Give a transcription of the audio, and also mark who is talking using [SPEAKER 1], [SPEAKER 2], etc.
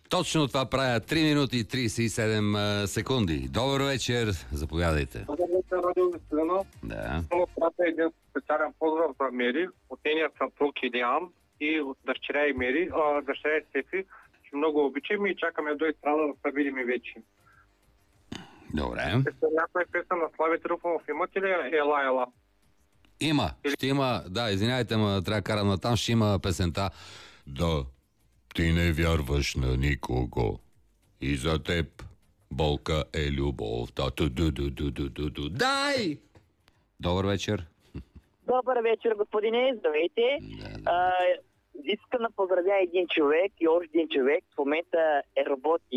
[SPEAKER 1] Точно това правя. 3 минути и 37 секунди. Добър вечер, заповядайте.
[SPEAKER 2] Добър вечер, Радио Веселина.
[SPEAKER 1] Да.
[SPEAKER 2] Много правя един специален поздрав за Мери, от нейния съпруг Илиан и от дъщеря и Мери, дъщеря и Стефи. Много обичам и чакаме до изстрада да се видим и вече.
[SPEAKER 1] Добре.
[SPEAKER 2] Някоя песен на Слави Трифонов имате ли? Ела.
[SPEAKER 1] Има. Ще има. Да, извинявайте, ма трябва да карам натам. Ще има песента. Да, ти не вярваш на никого. И за теб болка е любов. Дай! Добър вечер.
[SPEAKER 3] Добър вечер, господине. Здравейте.
[SPEAKER 1] Да.
[SPEAKER 3] Искам да поздравя един човек и още един човек. В момента работи